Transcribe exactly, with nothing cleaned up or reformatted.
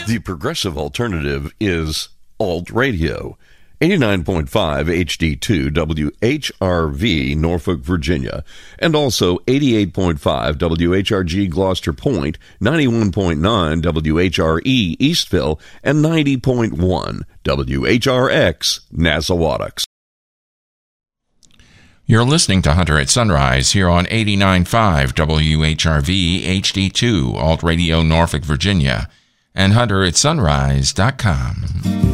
The progressive alternative is Alt Radio. eighty-nine point five H D two W H R V, Norfolk, Virginia, and also eighty-eight point five W H R G, Gloucester Point, ninety-one point nine W H R E, Eastville, and ninety point one W H R X, Nassauwattocks. You're listening to Hunter at Sunrise here on eighty-nine point five W H R V H D two, Alt Radio, Norfolk, Virginia, and hunter at sunrise dot com.